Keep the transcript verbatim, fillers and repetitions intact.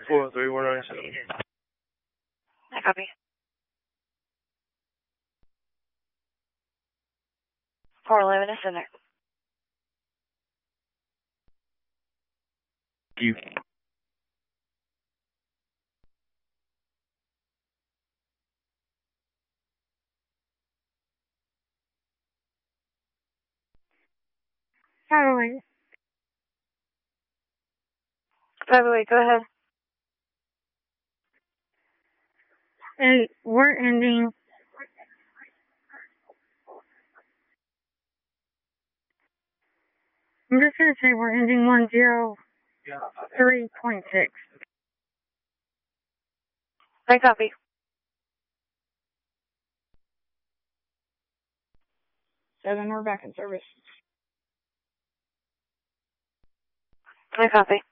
four three one nine seven. I copy. four eleven is in there. Thank you. five oh eight. five oh eight, go ahead. Hey, we're ending. I'm just going to say we're ending one zero three point six. I copy. Seven, we're back in service. I copy.